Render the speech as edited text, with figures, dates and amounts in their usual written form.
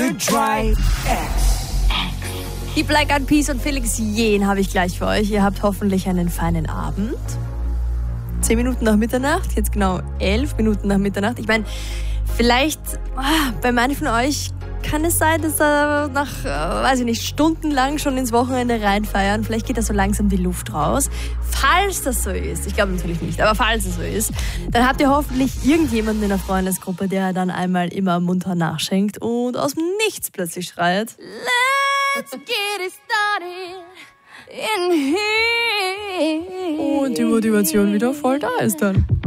Overdrive X. Die Black Eyed Peas und Felix Jähn habe ich gleich für euch. Ihr habt hoffentlich einen feinen Abend. 10 Minuten nach Mitternacht, jetzt genau 11 Minuten nach Mitternacht. Ich meine, vielleicht bei manchen von euch kann es sein, dass da nach, weiß ich nicht, stundenlang schon ins Wochenende reinfeiern. Vielleicht geht da so langsam die Luft raus. Falls das so ist, ich glaube natürlich nicht, aber falls es so ist, dann habt ihr hoffentlich irgendjemanden in der Freundesgruppe, der dann einmal immer munter nachschenkt und aus dem Nichts plötzlich schreit: Let's get it started in here. Und die Motivation wieder voll da ist dann.